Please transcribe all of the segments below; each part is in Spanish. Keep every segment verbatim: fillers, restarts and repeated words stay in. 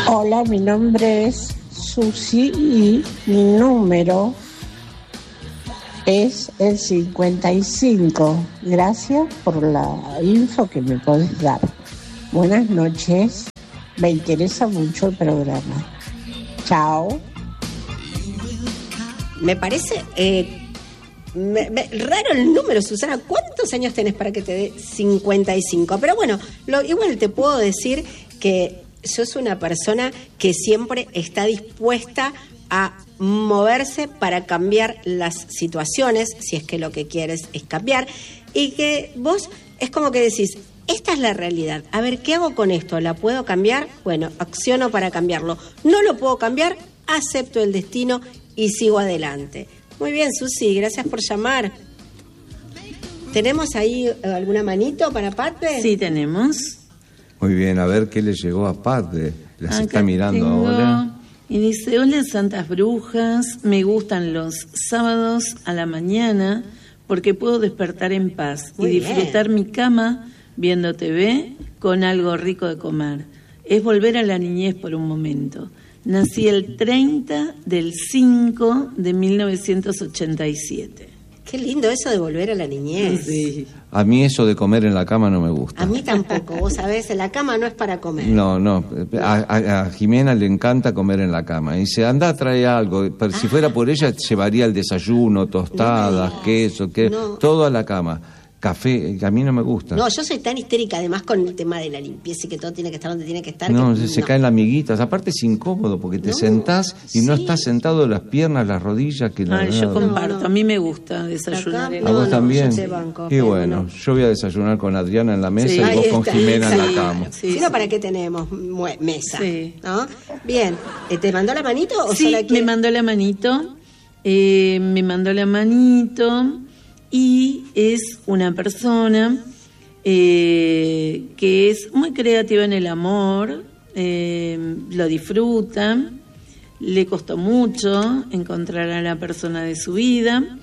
Hola, mi nombre es Susi y mi número es el cincuenta y cinco. Gracias por la info que me podés dar. Buenas noches. Me interesa mucho el programa. Chao. Me parece eh, me, me, raro el número, Susana. ¿Cuántos años tenés para que te dé cincuenta y cinco? Pero bueno, lo, igual te puedo decir que sos una persona que siempre está dispuesta a moverse para cambiar las situaciones, si es que lo que quieres es cambiar, y que vos es como que decís, esta es la realidad, a ver, ¿qué hago con esto? ¿La puedo cambiar? Bueno, acciono para cambiarlo. No lo puedo cambiar, acepto el destino y sigo adelante. Muy bien, Susi, gracias por llamar. ¿Tenemos ahí alguna manito para Pate? Sí, tenemos. Muy bien, a ver qué le llegó a Pate. Las Acá está mirando tengo, ahora. Y dice, hola Santas Brujas, me gustan los sábados a la mañana porque puedo despertar en paz Muy y bien. disfrutar mi cama viendo T V con algo rico de comer. Es volver a la niñez por un momento. Nací el treinta del cinco de mil novecientos ochenta y siete. Qué lindo eso de volver a la niñez. Sí. A mí eso de comer en la cama no me gusta. A mí tampoco, vos sabés, en la cama no es para comer. No, no. A, a- a Jimena le encanta comer en la cama. Y dice, anda, trae algo. Pero si fuera por ella, llevaría el desayuno, tostadas, No, queso, que no. todo a la cama. Café, que a mí no me gusta. No, yo soy tan histérica, además con el tema de la limpieza y que todo tiene que estar donde tiene que estar. No, que, se caen las miguitas. Aparte es incómodo porque te No, sentás y no sí. estás sentado las piernas, las rodillas. Que la Ay, yo verdad- comparto, No, no. a mí me gusta desayunar Acá, en ¿A la No, vos no, también? yo te banco, Y pero bueno, no. yo voy a desayunar con Adriana en la mesa Sí. y vos Ahí con está, Jimena en sí. la cama. Sí, si no, sí. ¿para qué tenemos mue- mesa? Sí. ¿No? Bien, Eh, ¿te mandó la manito o Sí, sola me quiere? mandó la manito, eh, me mandó la manito y es una persona eh, que es muy creativa en el amor, eh, lo disfruta, le costó mucho encontrar a la persona de su vida.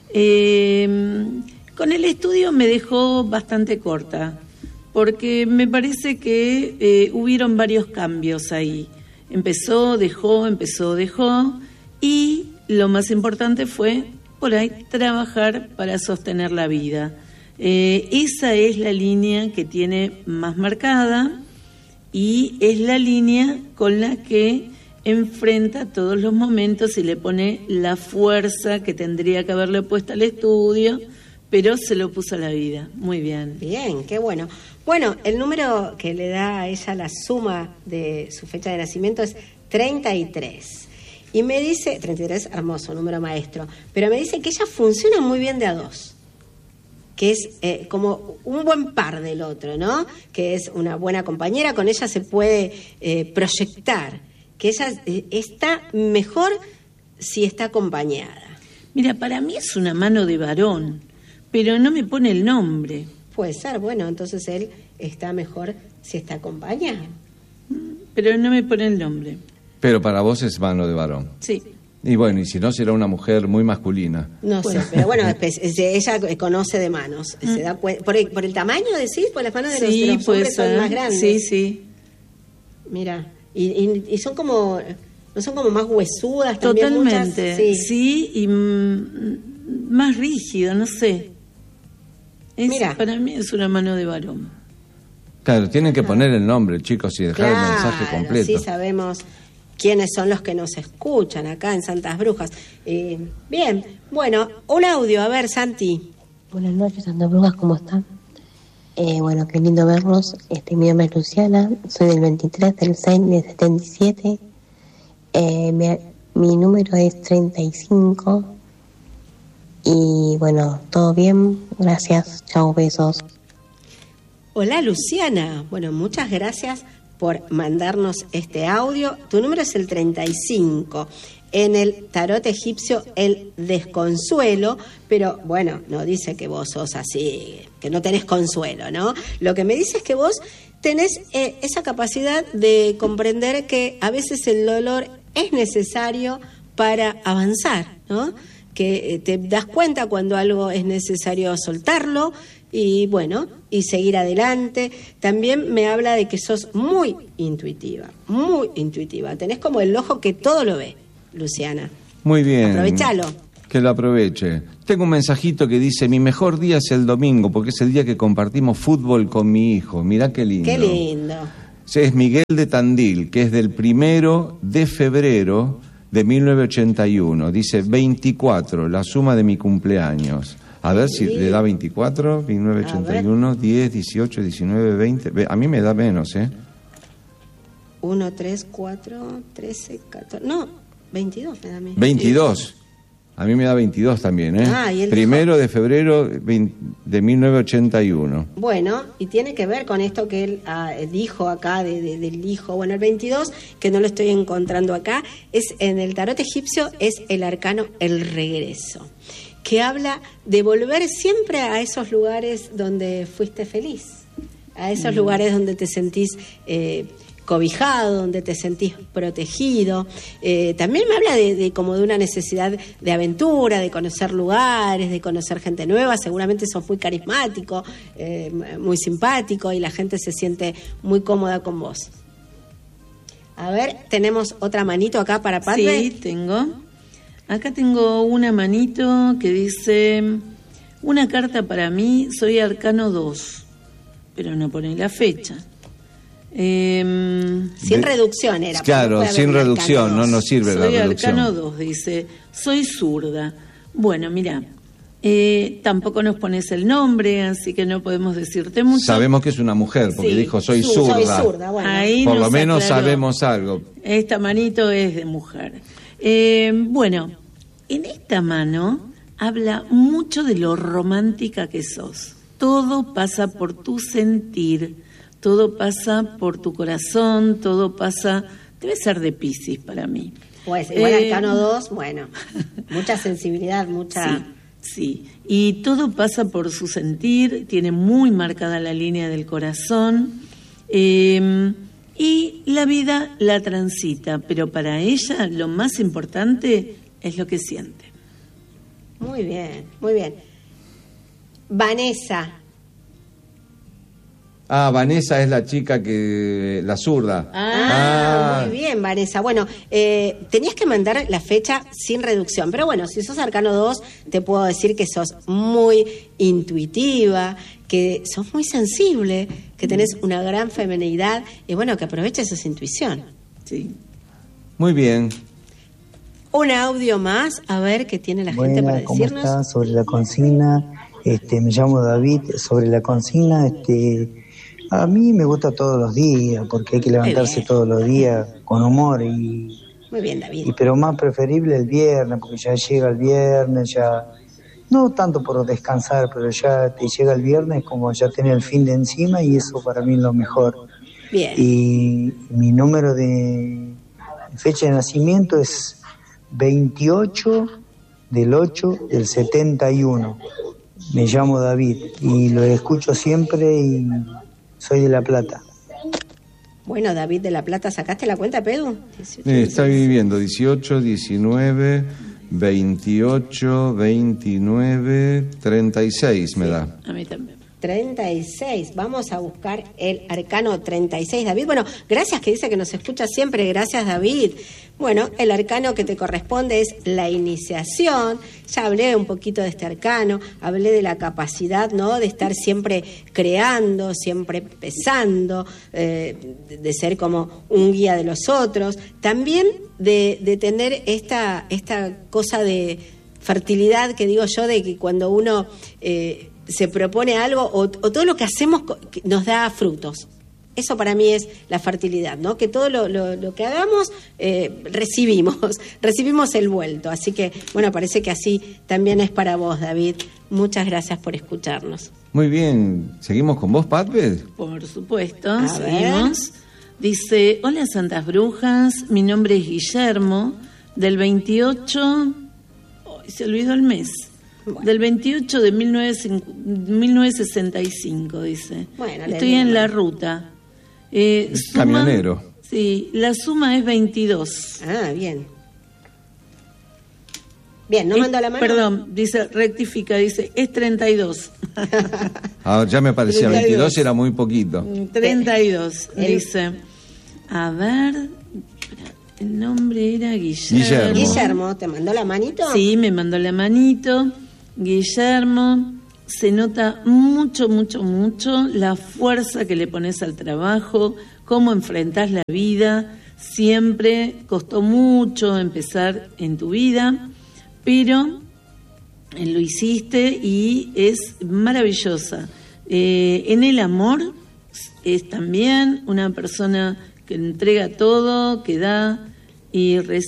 Eh, con el estudio me dejó bastante corta, porque me parece que eh, hubieron varios cambios ahí. Empezó, dejó, empezó, dejó, y lo más importante fue, por ahí, trabajar para sostener la vida. Eh, esa es la línea que tiene más marcada y es la línea con la que enfrenta todos los momentos y le pone la fuerza que tendría que haberle puesto al estudio, pero se lo puso a la vida. Muy bien. Bien, qué bueno. Bueno, el número que le da a ella la suma de su fecha de nacimiento es treinta y tres. Y me dice, treinta y tres, hermoso, número maestro, pero me dice que ella funciona muy bien de a dos, que es eh, como un buen par del otro, ¿no? Que es una buena compañera, con ella se puede eh, proyectar, que ella eh, está mejor si está acompañada. Mira, para mí es una mano de varón, pero no me pone el nombre. Puede ser, bueno, entonces él está mejor si está acompañado. Pero no me pone el nombre. Pero para vos es mano de varón. Sí. Y bueno, y si no, será una mujer muy masculina. No sé, pero bueno, pues, ella conoce de manos, se da cuen- por, el, por el tamaño, decís, por las manos de los, de Sí, los puede hombres son ser. más grandes. Sí, sí. Mira, y, y, y son como, no son como más huesudas también. Totalmente. Muchas? Sí. Sí, y mm, más rígido, no sé. Es, Mira. Para mí es una mano de varón. Claro, tienen que poner el nombre, chicos, y dejar el mensaje Claro, completo. sí sabemos quiénes son los que nos escuchan acá en Santas Brujas. Eh, bien, bueno, un audio, a ver, Santi. Buenas noches, Santas Brujas, ¿cómo están? Eh, bueno, qué lindo verlos. Este, mi nombre es Luciana, soy del veintitrés del seis del setenta y siete. Eh, mi, mi número es treinta y cinco. Y bueno, todo bien, gracias, chao, besos. Hola, Luciana. Bueno, muchas gracias por mandarnos este audio. Tu número es el treinta y cinco. En el tarot egipcio, el desconsuelo, pero bueno, no dice que vos sos así, que no tenés consuelo, ¿no? Lo que me dice es que vos tenés eh, esa capacidad de comprender que a veces el dolor es necesario para avanzar, ¿no? Que eh, te das cuenta cuando algo es necesario soltarlo, y bueno, y seguir adelante. También me habla de que sos muy intuitiva, muy intuitiva. Tenés como el ojo que todo lo ve, Luciana. Muy bien. Aprovechalo. Que lo aproveche. Tengo un mensajito que dice, mi mejor día es el domingo, porque es el día que compartimos fútbol con mi hijo. Mirá qué lindo. Qué lindo. Es Miguel de Tandil, que es del primero de febrero de mil novecientos ochenta y uno. Dice veinticuatro, la suma de mi cumpleaños. A ver si le da veinticuatro, mil novecientos ochenta y uno, diez, dieciocho, diecinueve, veinte. A mí me da menos, ¿eh? uno, tres, cuatro, trece, catorce. No, veintidós me da a mí. veintidós. A mí me da veintidós también, ¿eh? Ah, ¿y él primero dijo? de febrero de mil novecientos ochenta y uno. Bueno, y tiene que ver con esto que él ah, dijo acá de, de, del hijo. Bueno, el veintidós, que no lo estoy encontrando acá, es en el tarot egipcio, es el arcano El Regreso, que habla de volver siempre a esos lugares donde fuiste feliz, a esos mm. lugares donde te sentís eh, cobijado, donde te sentís protegido. Eh, también me habla de, de como de una necesidad de aventura, de conocer lugares, de conocer gente nueva. Seguramente sos muy carismático, eh, muy simpático y la gente se siente muy cómoda con vos. A ver, tenemos otra manito acá para Padre. Sí, tengo. Acá tengo una manito que dice, una carta para mí, soy arcano dos, pero no pone la fecha. Eh, sin de, reducción era. Claro, sin reducción, no nos sirve soy la reducción. Soy arcano dos, dice, soy zurda. Bueno, mira, eh, tampoco nos pones el nombre, así que no podemos decirte mucho. Sabemos que es una mujer, porque sí, dijo soy su, zurda. Soy zurda, bueno. Ahí por lo menos aclaró. Sabemos algo. Esta manito es de mujer. Eh, bueno, en esta mano habla mucho de lo romántica que sos. Todo pasa por tu sentir. Todo pasa por tu corazón, todo pasa... Debe ser de Piscis para mí. Pues igual eh, arcano dos, bueno, mucha sensibilidad, mucha... Sí, sí, y todo pasa por su sentir, tiene muy marcada la línea del corazón, eh, y la vida la transita, pero para ella lo más importante es lo que siente. Muy bien, muy bien. Vanessa... Ah, Vanessa es la chica que... la zurda. Ah, ah. Muy bien, Vanessa. Bueno, eh, tenías que mandar la fecha sin reducción, pero bueno, si sos arcano dos, te puedo decir que sos muy intuitiva, que sos muy sensible, que tenés una gran feminidad y bueno, que aproveches esa intuición. Sí. Muy bien. Un audio más, a ver qué tiene la Buena, gente para ¿cómo decirnos? Está? Sobre la consigna, este, me llamo David. Sobre la consigna, este... a mí me gusta todos los días, porque hay que levantarse todos los días con humor y... Muy bien, David. Y, pero más preferible el viernes, porque ya llega el viernes, ya... No tanto por descansar, pero ya te llega el viernes como ya tener el fin de encima y eso para mí es lo mejor. Bien. Y mi número de fecha de nacimiento es veintiocho del ocho del setenta y uno. Me llamo David y lo escucho siempre y... soy de La Plata. Bueno, David de La Plata, ¿sacaste la cuenta, Pedro? dieciocho, sí, está viviendo dieciocho, diecinueve, veintiocho, veintinueve, treinta y seis me sí, da. A mí también. treinta y seis, vamos a buscar el arcano treinta y seis, David. Bueno, gracias que dice que nos escucha siempre, gracias David. Bueno, el arcano que te corresponde es la iniciación. Ya hablé un poquito de este arcano, hablé de la capacidad, ¿no?, de estar siempre creando, siempre pensando, eh, de ser como un guía de los otros. También de, de tener esta, esta cosa de fertilidad que digo yo, de que cuando uno eh, se propone algo o, o todo lo que hacemos nos da frutos. Eso para mí es la fertilidad, ¿no? Que todo lo, lo, lo que hagamos eh, recibimos, recibimos el vuelto. Así que, bueno, parece que así también es para vos, David. Muchas gracias por escucharnos. Muy bien. ¿Seguimos con vos, Patbeth? Por supuesto, A seguimos. ver. Dice, hola Santas Brujas, mi nombre es Guillermo, del veintiocho... Oh, se olvidó el mes. Bueno. Del veintiocho de mil novecientos sesenta y cinco, dice. Bueno, estoy en la ruta. Eh, suma, camionero. Sí, la suma es veintidós. Ah, bien. Bien, ¿no Es- mandó la mano? Perdón, dice, rectifica, dice, es treinta y dos. Ahora ya me parecía treinta y dos. veintidós, era muy poquito. treinta y dos, El- dice. A ver, el nombre era Guillermo. Guillermo. Guillermo, ¿te mandó la manito? Sí, me mandó la manito. Guillermo, se nota mucho, mucho, mucho la fuerza que le pones al trabajo, cómo enfrentás la vida. Siempre costó mucho empezar en tu vida, pero eh, lo hiciste y es maravillosa. Eh, en el amor es también una persona que entrega todo, que da y recibe.